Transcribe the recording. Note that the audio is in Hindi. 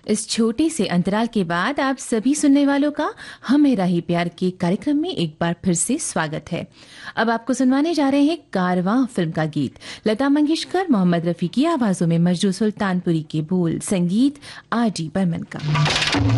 इस छोटे से अंतराल के बाद आप सभी सुनने वालों का हम मेरा ही प्यार के कार्यक्रम में एक बार फिर से स्वागत है। अब आपको सुनवाने जा रहे हैं कारवां फिल्म का गीत। लता मंगेशकर, मोहम्मद रफी की आवाजों में मजरू सुल्तानपुरी के बोल, संगीत आर डी बर्मन का।